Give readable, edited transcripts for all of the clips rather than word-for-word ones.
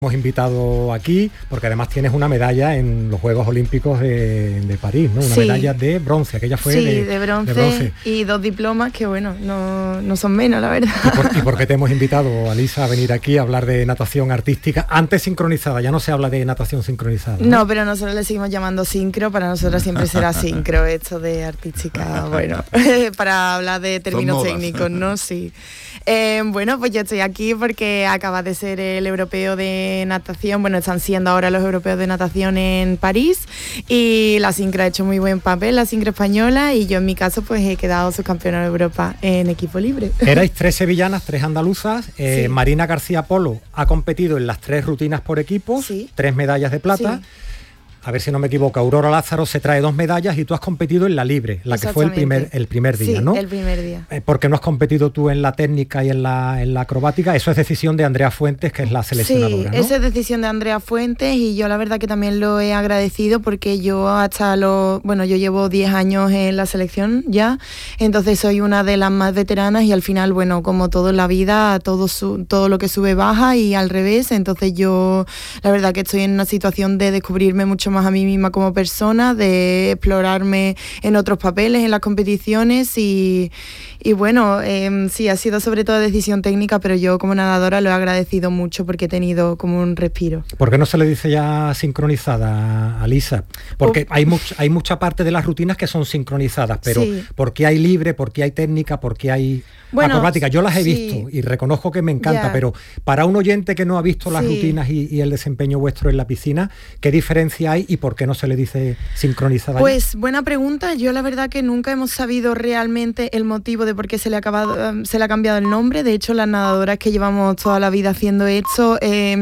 Hemos invitado aquí porque además tienes una medalla en los Juegos Olímpicos de París, ¿no? Una medalla de bronce, aquella fue de bronce y 2 diplomas que bueno, no son menos, la verdad. ¿Y por qué te hemos invitado, Alisa, a venir aquí a hablar de natación artística antes sincronizada? Ya no se habla de natación sincronizada. No, pero nosotros le seguimos llamando sincro, para nosotros siempre será sincro, esto de artística, bueno, para hablar de términos técnicos, ¿no? Sí. Bueno, pues yo estoy aquí porque acaba de ser el europeo de natación, bueno, están siendo ahora los europeos de natación en París y la sincro ha hecho muy buen papel, la sincro española, y yo en mi caso pues he quedado subcampeona de Europa en equipo libre. Erais 3 sevillanas, 3 andaluzas, sí. Marina García Polo ha competido en las 3 rutinas por equipo, sí. 3 medallas de plata. Sí. A ver si no me equivoco, Aurora Lázaro se trae 2 medallas y tú has competido en la libre, la que fue el primer día, sí, ¿no? el primer día. ¿Por qué no has competido tú en la técnica y en la acrobática? Eso es decisión de Andrea Fuentes, que es la seleccionadora, sí, ¿no? Esa es decisión de Andrea Fuentes y yo la verdad que también lo he agradecido porque yo yo llevo 10 años en la selección ya, entonces soy una de las más veteranas y al final, bueno, como todo en la vida, todo lo que sube baja y al revés, entonces yo la verdad que estoy en una situación de descubrirme mucho más a mí misma como persona, de explorarme en otros papeles, en las competiciones y bueno, sí, ha sido sobre todo decisión técnica, pero yo como nadadora lo he agradecido mucho porque he tenido como un respiro. ¿Por qué no se le dice ya sincronizada, Alisa? Porque hay mucha parte de las rutinas que son sincronizadas, pero sí. ¿Por qué hay libre? ¿Por qué hay técnica? ¿Por qué hay acrobática? Yo las he visto y reconozco que me encanta, pero para un oyente que no ha visto las rutinas y el desempeño vuestro en la piscina, ¿qué diferencia hay y por qué no se le dice sincronizada? Pues buena pregunta. Yo la verdad que nunca hemos sabido realmente el motivo de por qué se le ha cambiado el nombre. De hecho, las nadadoras que llevamos toda la vida haciendo esto,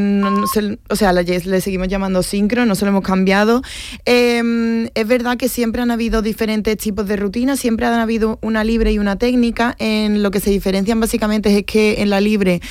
le seguimos llamando sincro, no se lo hemos cambiado. Es verdad que siempre han habido diferentes tipos de rutinas, siempre han habido una libre y una técnica. En lo que se diferencian básicamente es que en la libre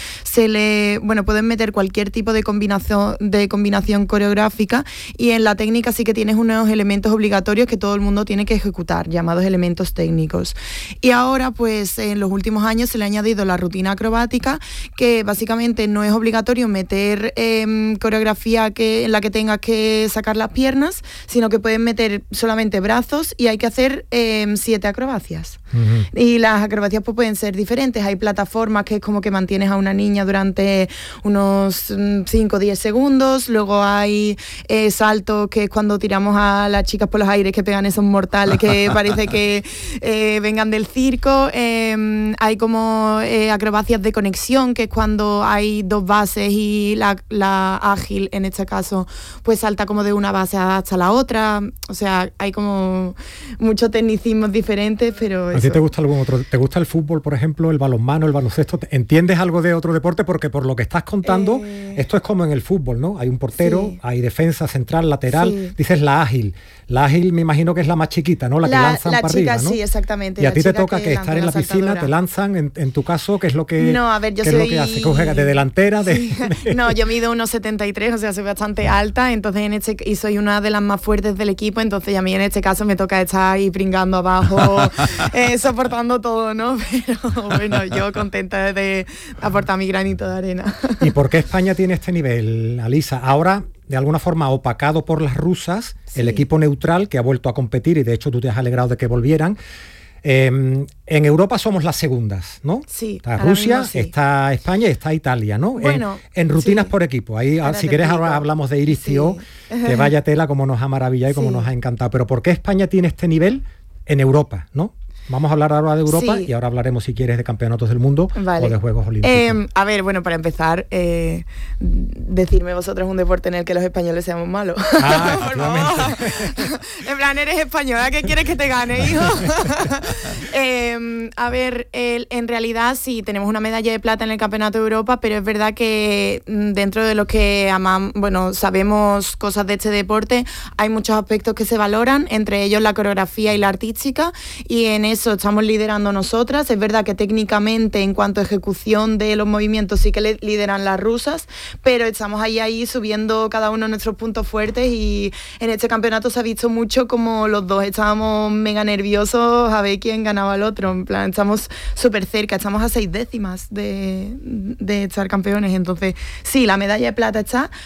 pueden meter cualquier tipo de combinación coreográfica, y en la técnica sí que tienes unos elementos obligatorios que todo el mundo tiene que ejecutar, llamados elementos técnicos. Y ahora, pues en los últimos años se le ha añadido la rutina acrobática, que básicamente no es obligatorio meter coreografía en la que tengas que sacar las piernas, sino que pueden meter solamente brazos y hay que hacer 7 acrobacias. Uh-huh. Y las acrobacias pues pueden ser diferentes. Hay plataformas que es como que mantienes a una niña durante unos 5 o 10 segundos. Luego hay saltos, que es cuando tiramos a las chicas por los aires, que pegan esos mortales que parece que vengan del circo. Hay como acrobacias de conexión, que es cuando hay 2 bases y la ágil, en este caso, pues salta como de una base hasta la otra. O sea, hay como muchos tecnicismos diferentes, pero ¿A ti te gusta algún otro? ¿Te gusta el fútbol, por ejemplo, el balonmano, el baloncesto? ¿Entiendes algo de otro deporte? Porque por lo que estás contando, esto es como en el fútbol, ¿no? Hay un portero, hay defensa, central, lateral. Dices la ágil. La ágil me imagino que es la más chiquita, ¿no? La que lanzan para chica, arriba, ¿no? Sí, exactamente. Y a ti te toca que estar en la piscina, te lanzan, en tu caso, ¿qué es lo que No, a ver, yo soy... es lo que hace? ¿Juegas de delantera? No, yo mido 1,73, o sea, soy bastante alta, entonces y soy una de las más fuertes del equipo, entonces a mí en este caso me toca estar ahí pringando abajo, soportando todo, ¿no? Pero bueno, yo contenta de aportar mi granito de arena. ¿Y por qué España tiene este nivel, Alisa? Ahora, de alguna forma, opacado por las rusas, el equipo neutral que ha vuelto a competir, y de hecho tú te has alegrado de que volvieran. En Europa somos las segundas, ¿no? Sí. Está Rusia, está España y está Italia, ¿no? Bueno, en rutinas por equipo. Ahí, si quieres, ahora hablamos de Iris Tío, que vaya tela como nos ha maravillado y como nos ha encantado. Pero ¿por qué España tiene este nivel en Europa, no? Vamos a hablar ahora de Europa y ahora hablaremos, si quieres, de campeonatos del mundo o de Juegos Olímpicos. A ver, bueno, para empezar, decirme vosotros un deporte en el que los españoles seamos malos. Por favor. En plan, eres española, ¿qué quieres que te gane, hijo? A ver, en realidad sí, tenemos una medalla de plata en el Campeonato de Europa, pero es verdad que dentro de los que sabemos cosas de este deporte, hay muchos aspectos que se valoran, entre ellos la coreografía y la artística, y en eso estamos liderando nosotras. Es verdad que técnicamente, en cuanto a ejecución de los movimientos, sí que lideran las rusas, pero estamos ahí subiendo cada uno nuestros puntos fuertes, y en este campeonato se ha visto mucho como los dos estábamos mega nerviosos a ver quién ganaba al otro. En plan, estamos súper cerca, estamos a 6 décimas de estar campeones. Entonces sí, la medalla de plata está,